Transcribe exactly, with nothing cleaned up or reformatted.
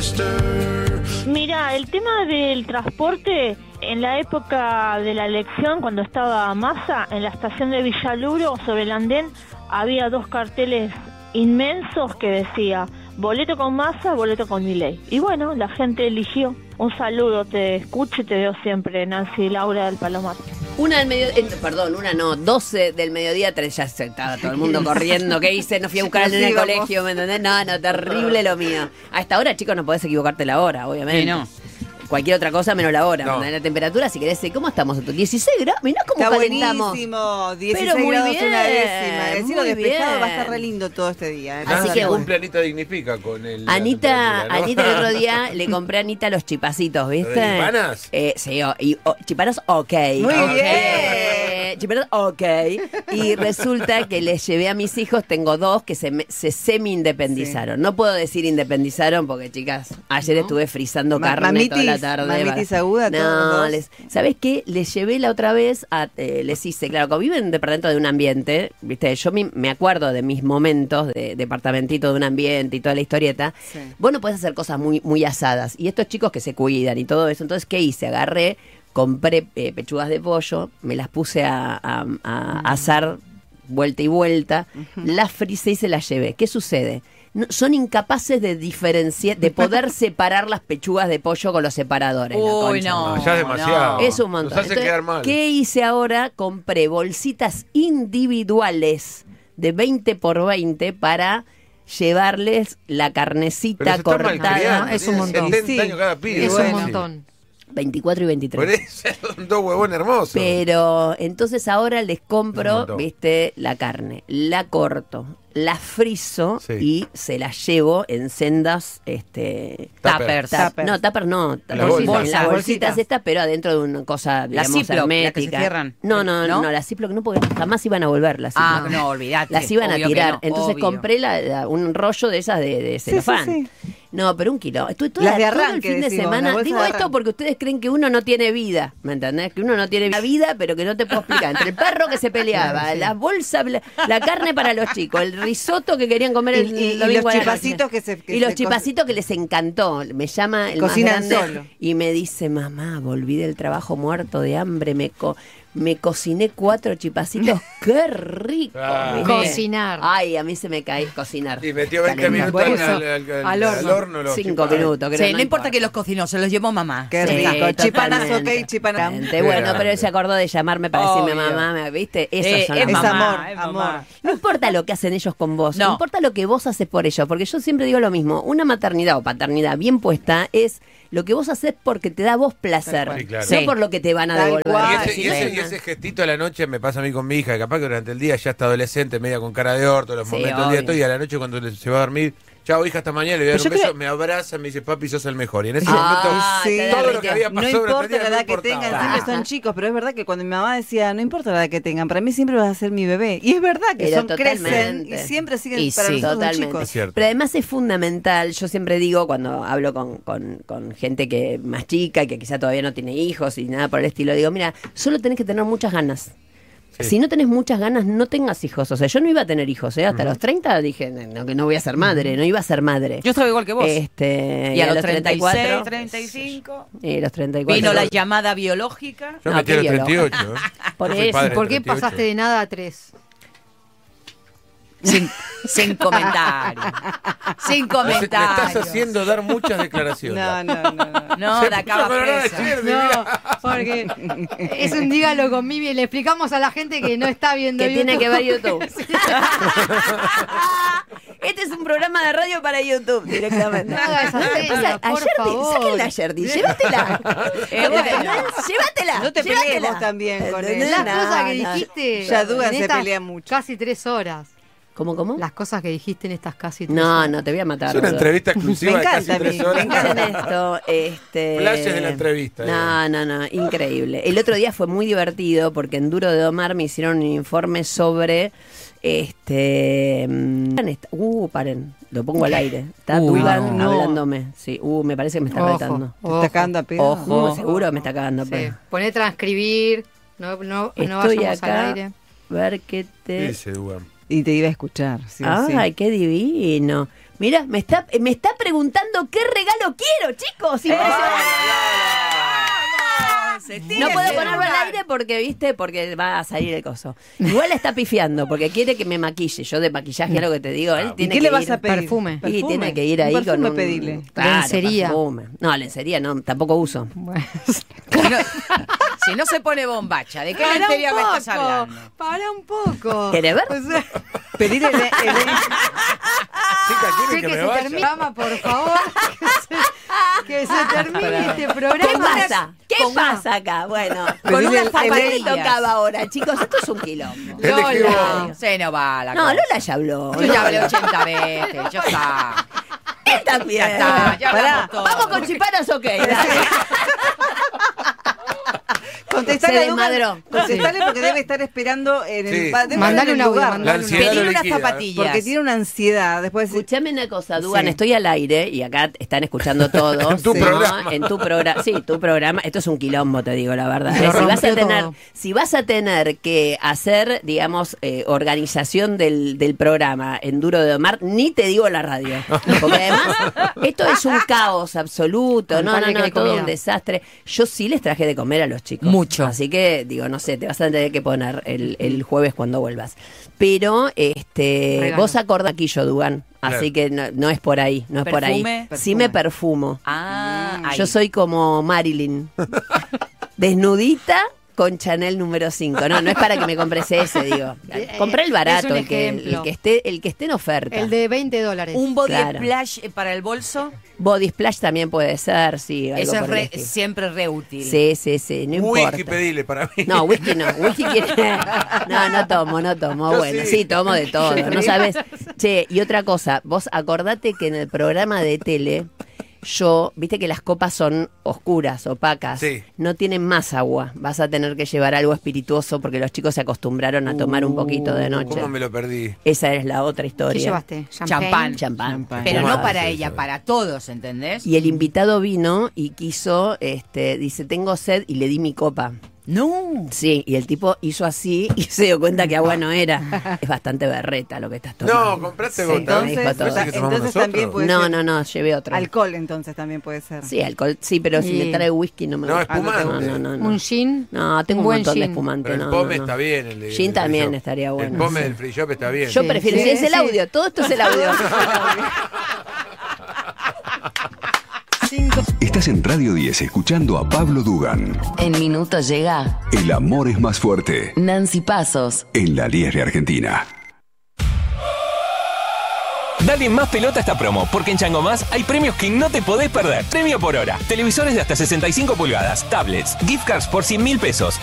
Mira, el tema del transporte, en la época de la elección, cuando estaba Massa, en la estación de Villaluro, sobre el andén, había dos carteles inmensos que decía boleto con Massa, boleto con Milei. Y bueno, la gente eligió. Un saludo, te escucho y te veo siempre, Nancy Laura del Palomar. Una del mediodía, eh, perdón, una no, doce del mediodía, tres, ya se estaba todo el mundo corriendo. ¿Qué hice? No fui a buscar al nene al colegio, ¿me entendés? No, no, terrible lo mío. A esta hora, chicos, no podés equivocarte la hora, obviamente. Sí, no. Cualquier otra cosa menos la hora. No. La temperatura, si querés, ¿cómo estamos? dieciséis grados, mirá cómo Está calentamos. buenísimo, dieciséis Pero muy grados bien, una décima. Decirlo muy despejado bien. va a estar re lindo todo este día. ¿eh? Así Nada que que bueno. cumple Anita dignifica con el. la Anita, temperatura, ¿no? Anita el otro día le compré a Anita los chipacitos, ¿viste? ¿De chipanas? Eh, sí, o, y, o, chipanos ok. Muy Ok. bien. Chipanos ok. Y resulta que les llevé a mis hijos, tengo dos que se, me- se semi-independizaron. Sí. No puedo decir independizaron porque, chicas, ayer ¿No? estuve frizando Ma- carne toda la mamitis, tarde. mamitis para- aguda, todos No, dos. les, ¿sabés qué? Les llevé la otra vez, a, eh, les hice, claro, como viven en un departamento de un ambiente, ¿viste? Yo mi- me acuerdo de mis momentos de departamentito de un ambiente y toda la historieta. Sí. Vos no podés hacer cosas muy, muy asadas. Y estos chicos que se cuidan y todo eso. Entonces, ¿qué hice? Agarré, compré eh, pechugas de pollo, me las puse a, a- a asar vuelta y vuelta, las frisé y se las llevé. ¿Qué sucede? No- son incapaces de diferenciar, de poder separar las pechugas de pollo con los separadores. la Uy, concha. no. No, ya es demasiado. Es un montón. Nos hace Entonces, quedar mal. ¿qué hice ahora? Compré bolsitas individuales de veinte por veinte para llevarles la Pero carnecita se está cortada. malcriando, es un tiene montón. setenta Sí. años cada pibe. Es bueno. un montón. veinticuatro y Por veintitrés. eso son dos huevones hermosos. Pero entonces ahora les Un compro, montón. viste, la carne, la corto, la frizo Sí. y se la llevo en sendas, este, Tuppers. tap- Tuppers. no, tupper no, Las las bolsas. bolsitas, Bolsitas. bolsitas estas, pero adentro de una cosa, digamos, Ziploc, la que se hermética. cierran. No, no, no, ¿No? la Ziploc no, porque jamás iban a volver las Ah, Ziploc. no, olvidate. Las iban Obvio a que tirar. no, Entonces obvio. compré la- la- un rollo de esas de, de Sí, celofán. sí, sí. No, pero un kilo. Estuve toda, Las de todo el arranque, fin de decimos, la semana. bolsa Digo de esto arranque. porque ustedes creen que uno no tiene vida, ¿me entendés? Que uno no tiene vida, pero que no te puedo explicar. Entre el perro que se peleaba, las bolsas, la, la carne para los chicos, el risotto que querían comer el, Y- y- y el domingo los a la noche. chipacitos que se- que Y los se co- chipacitos que les encantó. Me llama el Cocinan más grande solo. y me dice, mamá, volví del trabajo muerto de hambre, me co me cociné cuatro chipacitos. ¡Qué rico! Ah. ¿viste? Cocinar. Ay, a mí se me cae cocinar. Y metió veinte Calentar. minutos Por al, eso, al, al- al al horno. horno. los Cinco chipanes. minutos, creo. Sí, no importa que los cocinó, se los llevó mamá. Qué Sí, rico. Chipanas totalmente. ok, chipanas. Totalmente. Bueno, pero él se acordó de llamarme para decirme, Obvio. mamá, ¿me ¿viste? Esas Eh, son es las Es mamás. mamá, amor, es amor. mamá. No importa lo que hacen ellos con vos, No. importa lo que vos haces por ellos, porque yo siempre digo lo mismo, una maternidad o paternidad bien puesta es lo que vos haces porque te da a vos placer, cual. Sí, claro. no Sí. por lo que te van a Tal devolver. cual. Y Ah, ese, sí, y, ese, sí. y ese gestito a la noche me pasa a mí con mi hija, que capaz que durante el día ya está adolescente, media con cara de orto, los Sí, momentos del día obvio. todo, y a la noche cuando le- se va a dormir, chao hija, hasta mañana, le voy a dar Pero un yo beso, creo- me abraza, me dice, papi, sos el mejor. Y en ese Ah, momento, sí. te todo lo que derritió. había No pasado durante importa el día la no edad que importaba. tengan, siempre son chicos, pero es verdad que cuando mi mamá decía, no importa la edad que tengan, para mí siempre vas a ser mi bebé. Y es verdad que Pero son crecen totalmente. y siempre siguen Y para sí. nosotros son Totalmente. chicos. Es cierto. Pero además es fundamental, yo siempre digo cuando hablo con, con, con gente que más chica, que quizá todavía no tiene hijos y nada por el estilo, digo, mira, solo tenés que tener muchas ganas. Sí. Si no tenés muchas ganas, no tengas hijos. O sea, yo no iba a tener hijos, ¿eh? Hasta los treinta dije no, que no voy a ser madre, no iba a ser madre. Yo estaba igual que vos. Este, y a los treinta y seis, cuatro, treinta y cinco, y los treinta y cuatro. vino la llamada biológica. Yo No, metí a los qué treinta y ocho. ¿eh? Por Yo fui eso, padre de ¿Por qué treinta y ocho. pasaste de nada a tres? Sin, sin comentarios. Sin Me- Me estás comentarios. haciendo dar muchas declaraciones. No, no, no. no. No, Se de acá puso va colorada presa. ayer, No, mira. porque es un dígalo con Mimi. Le explicamos a la gente que no está viendo que tiene YouTube. que ver YouTube. Este es un programa de radio para YouTube directamente. No haga esa Pasa, seña, por ayer, favor. sáquenla a Yerdi, llévatela. Eh, bueno. Llévatela. No te pelees llévatela. vos también con ¿Entendés? él. Las No, cosas que no. dijiste. Ya Duda en se estas pelea mucho. Casi tres horas. ¿Cómo, cómo? Las cosas que dijiste en estas casi tres No, horas. no, te voy a matar. Es una boludo. entrevista exclusiva Me de casi encanta a mí, tres horas. me encanta. Escuchen esto, este... Flashes de la entrevista, No, no, no, increíble. El otro día fue muy divertido porque en Duro de Domar me hicieron un informe sobre este mm, uh, paren, lo pongo al aire. Está Uy, Dugan no. hablándome. Sí, uh, me parece que me está Ojo, retando. ¿Te ojo. está cagando a pedo? Ojo, seguro que me está cagando. Sí. pero. Poné transcribir. No, no, no Estoy vayamos al acá. aire. Ver qué te. Dice Dugan. Y te iba a escuchar. Sí, o sí. Ay, qué divino. Mira, me está, me está preguntando qué regalo quiero, chicos. Impresionante. No puedo ponerlo al aire porque, viste, porque va a salir el coso. Igual está pifiando porque quiere que me maquille. Yo de maquillaje, es lo que te digo, él ¿Y tiene qué que le vas ir- a pedir? Perfume. Y tiene que ir ahí Un perfume con un... pedile. Claro, Lencería. perfume. No, lencería no, tampoco uso. Bueno. Si no, si no se pone bombacha, ¿de qué Para lencería un me poco, estás hablando? para un poco. ¿Querés ver? O sea, Pedirle el, el- Chica, ¿quieren che, que que me se vaya? termine, Vamos, por favor. Que se, que se termine este ¿Qué programa. pasa? ¿Qué Con una- pasa acá? Bueno, Con Pedirle unas el- el- ¿a quién le zapatillas. tocaba ahora, chicos? Esto es un quilombo. Elegí vos. Lola. Se no va la No, cosa. Lola ya habló. Yo ya hablé ochenta veces, ya está. Él también. Ya está, ya Pará, hablamos todo. Vamos con chipanas, ok. dale. contestale Se a Dugan, desmadró. contestale porque debe estar esperando en el, Sí. va- debe Mandale estar en un el audio, lugar. mandale La ansiedad Pedir lo unas liquida. zapatillas. Porque tiene una ansiedad. Después Escuchame una cosa, Dugan, Sí. estoy al aire y acá están escuchando todos. En tu ¿no? programa. En tu programa. Sí, tu programa. Esto es un quilombo, te digo la verdad. Lo Eh, Si vas, a rompió tener, todo. si vas a tener que hacer, digamos, eh, organización del, del programa en Duro de Domar, ni te digo la radio. Porque además, esto es un caos absoluto. Con No, tal no, de que no, hay todo comida. un desastre. Yo sí les traje de comer a los chicos. Mucho. Así que, digo, no sé, te vas a tener que poner el, el jueves cuando vuelvas. Pero, este, Regalo. vos acordás aquí yo, Dugan. Así Claro. que no, no es por ahí, no es por ahí. ¿Perfume? Sí me perfumo. Ah, ahí. Yo soy como Marilyn. Desnudita con Chanel número cinco. No, no es para que me compres ese, digo. Compré el barato, Es un el que, el ejemplo. que esté, el que esté en oferta. El de veinte dólares. Un body Claro. splash eh, para el bolso. Body splash también puede ser, sí. algo Eso es por el re- estilo. siempre re útil. Sí, sí, sí, no importa. Whisky pedile para mí. No, whisky no. Whisky quiere. No, no tomo, no tomo. Yo Bueno, sí. sí, tomo de todo. No sabes. Che, y otra cosa, vos acordate que en el programa de tele, yo, viste que las copas son oscuras, opacas. Sí. No tienen más agua. Vas a tener que llevar algo espirituoso porque los chicos se acostumbraron a tomar un poquito de noche. ¿Cómo me lo perdí? Esa es la otra ¿Qué historia. llevaste? Champán. Champán. Pero Fumar, no para sí, ella, sí. para todos, ¿entendés? Y el invitado vino y quiso, este, dice, tengo sed y le di mi copa. No. Sí, y el tipo hizo así y se dio cuenta que agua no era. Es bastante berreta lo que estás tomando. No, compraste Sí, gota. me dijo entonces, todo. ¿Parece que tomamos entonces nosotros? también puede No, ser no, no, llevé otra. alcohol, entonces también puede ser. Sí, alcohol, sí, pero si Sí. me trae whisky no me No, gusta. espumante. No, no, no, no. Un gin. No, tengo un un, buen montón de gin. espumante. Pero el no, pome no, no. está bien. El de- Gin del también free shop. estaría bueno, El pome sí. del free shop está bien. Yo Sí, prefiero, sí, si es el sí. audio, todo esto es el audio. Estás en Radio diez escuchando a Pablo Dugan. En minutos llega El amor es más fuerte Nancy Pasos. en la Liesre Argentina. Dale más pelota a esta promo, porque en Chango Más hay premios que no te podés perder. Premio por hora, televisores de hasta sesenta y cinco pulgadas, tablets, gift cards por cien mil pesos,